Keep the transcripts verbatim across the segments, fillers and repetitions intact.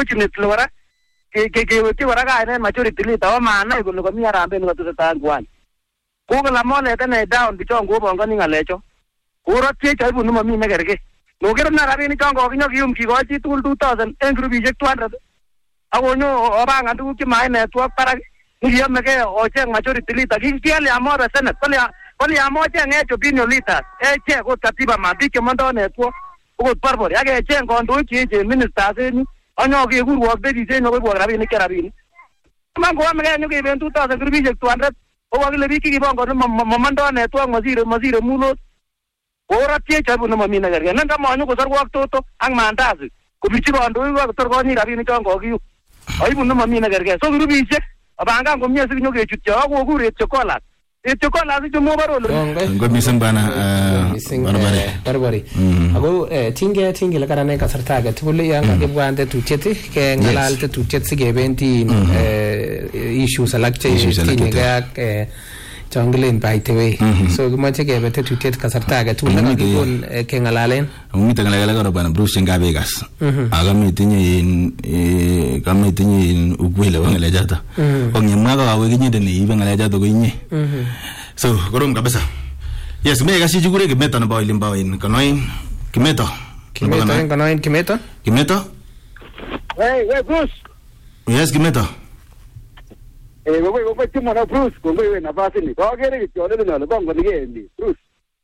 unfortunately wara ke ke ke ti wara ga ne majority leader wa maana iko ko mi arambe ni watu tangwan ko la mole tane down bichongo bonga ni ngalecho uro tie cha bunu mami ne gerge no gero na rabi ni chongo kinyo kiyum ki go chi tul two thousand en rubijek two hundred agonyo obanga tu ki mai network para ni yam ke o che majority leader ki tiale amora senate pale pale amoja ngecho opinion leaders e che ko katiba mabi ke mondo network ko parbor ya ke che ngondo chi che minister ni onyo ke guru wa be di se no go rabi ni ke rabi mango wa me ni ke two thousand rubijek two hundred o wa le biki ki bongo mondo network mazire mazire mulo ora tie cha bunu mami na garga nanga manyu ko sarwa to to ang mandazi ko bichi bondo wa to ko ni rabi ni chongo ki ai bunu mami na garga so rubi je abanga ko miya sinyo ke chutya ko ko re chocolate e chocolate jo mo baro ngo misang bana barbare barbare ago tinge tinge la karane ka sarta ga tulle yang ke bwande tucheti ke ngalalte tuchet sige benti issue salakche tinge ga Jonglen by the way. So gumache ke bete tutet kasarta ga tulla ga gon ke ngalalen. Umi tangala ga bana Bruce nga Vegas. Aga mitinye in kama mitinye in ugwele wangale jata. Onye mwaga wa wenye de ni wangale jata go inye. So gorom kabisa. Yes, me ga si jugure ke meta na ba ilimba in kanoin kimeto. Kimeto en kanoin kimeto? Kimeto? Hey, hey Bruce. Yes, kimeto. Eh, go go go timo na Bruce, go go na base ni. Go gere ki ole na le bongo ni ni. Bruce.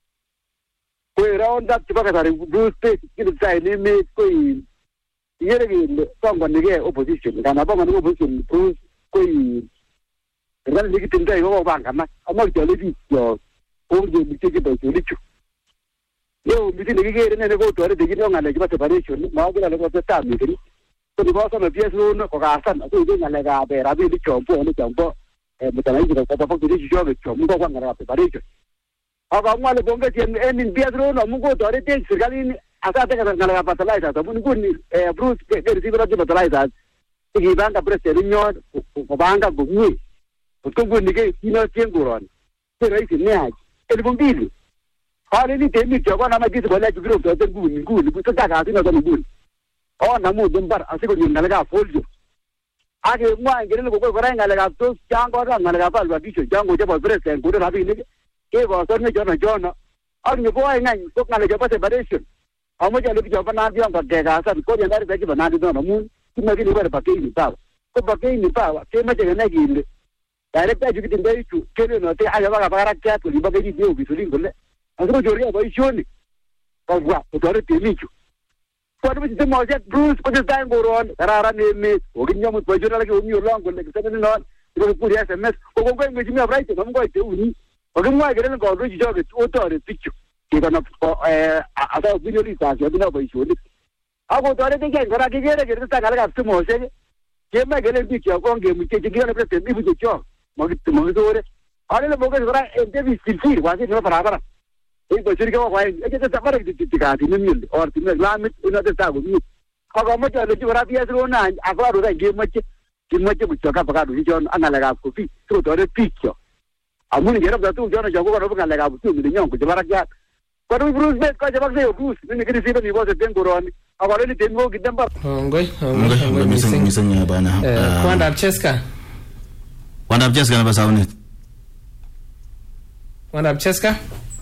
Ko round up tiba ka tare Bruce te ki sai ni me ko i. Yere ki bongo ni ge opposition. Kana bongo ni opposition Bruce ko i. Kana ni ki tinda go banga ma. Amo ki ole bi yo. O je mi ke ke ba ni chu. Yo mi ti ni ge ne ne go to re de ki ngale ki ba separation. Ma ga le ko ta mi ni. Di bawah sama biasa lu kok asan, aku itu nggak lega berabi di compo, di compo, eh betul juga kalau apa jadi juga di compo kok nggak rapi bari itu. Aku malu bongga cian, eh ni biasa lu, namun gua tuh ada tiang sekali ini, asal ada kata nggak lega batalai saja, namun gua ni eh Bruce dari sini berarti batalai saja. Tinggi bangka presiden kok bangka bunyi, untuk gua ni ke kino cian kuron, cerai sini aja, ini pun pilih. Kalau ini demi jawaban nama kita boleh juga untuk ada gun, gun, itu tak ada sih nggak gun. Oh, namu jembar, asik uji ngalaga folju. Age mua ingin lu bukan orang ngalaga tu, jangan orang ngalaga apa lu abis jangan gua jawab presiden, gua dah habis ni. Ke bosor ni jono jono. Orang ni buat ingat, tu ngalaga apa separation. Kamu jangan lupa jawab nanti orang kerja kasar, kau jangan dari bagi nanti tu namun, tu mungkin lu berpakai ni tahu. Kau pakai ni tahu, ke macam mana gini. Direct aja kita tinggal itu, kena nanti ayah bapak bapak rakyat, lu bagai ni dia bisuling boleh. Asal juri apa isu ni? Kau buat, tu ada tini tu. Kalau kita mau cek Bruce, kita tanya koron, karena ni ni, orang yang mau belajar lagi umi orang, kalau kita ni non, kita pun S M S, orang kau yang macam ni apa itu, kamu kau itu uni, orang mau kerana kau tu juga itu auto ada picture, kita nak eh ada video ni sahaja, kita nak belajar ni. Aku tu ada tiga, kalau kita kita kita kalau kita mau cek, kita mau kerana picture, kau game kita kita nak present ni pun cek, mau kita mau itu orang, ada le mungkin orang interview silsil, wajib ni apa apa. एक बच्चे का वाई एक तो सफर एक दिखा दी नहीं मिल और तुम्हें ग्लामित उन्हें तो सागु नहीं अगर मत चलो जो रात ये सुनो ना अगर उधर गेम मत गेम मत बुच्चा का पका दूसरी जॉन अन्ना लगा आपको भी तो तो अरे पीछे अब मुझे जरा बता तू जॉन जागो करो पका लगा आपको मिल जाऊँ कुछ बार क्या पर वो ब्रूस बेट का जवाब दे ब्रूस मैंने किसी से नहीं बोल सकते हैं कोरोना अब वाले ने दिन वो कितने बार गोई गोई misang misang ya bana kwan Abcheska kwan Abcheska na basa unit kwan Abcheska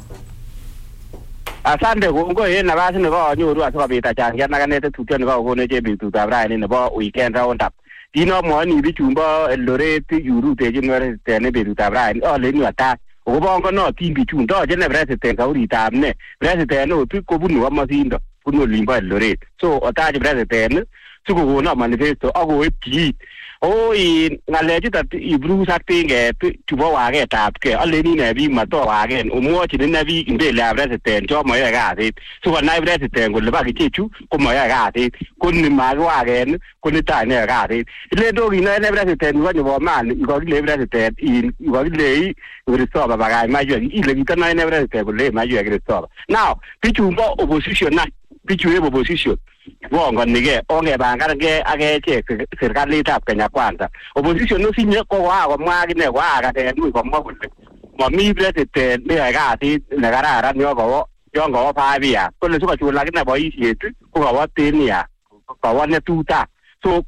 Asante kungo ye na basi ne ba nyuru aso bita chan ya na ne te tutyo ne ba ko ne je bi tu ta bra ne ba weekend round up dino mo ni bi chumba lore ti yuru te je ne te ne bi tu ta bra o le ni ata o ba ko no ti bi chun do je ne bra se te ka uri ta ne bra se te no tu ko bu no ma si ndo ku no limba lore so o ta je bra se te ne su ko no manifesto a ko e pi o i ngale ji ta i bru sa te nge tu bo wa ge ta ke a le ni ne bi ma to wa ge o mo chi ne bi nde la bra se te jo mo ya ga ti su ko na bra se te ko le ba ki chu ko mo ya ga ti ko ni ma wa ge ko ni ta ne ga ti le do ri ne bra se te ni wa ni bo ma ni ko le bra se te i ko le i ri so ba ba ga ma ju i le ki ta na ne bra se te ko le ma ju ge so now pi chu bo opposition na pi chu e opposition wong kan ni ke onge ba kan ke age che serikali tap Kenya Kwanza opposition no sinye ko wa ko ma ki ne wa ka te nu ko mo ko mo mi president ne ga ti ne ga ra nyo ko yo ngo pa bi ya ko le su ka chu la ki ne bo yi sie tu ko wa te ni ya ko wa ne tu ta